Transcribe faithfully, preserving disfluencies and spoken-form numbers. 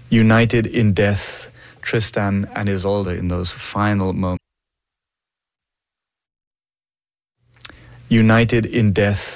United in death, Tristan and Isolde in those final moments. United in death.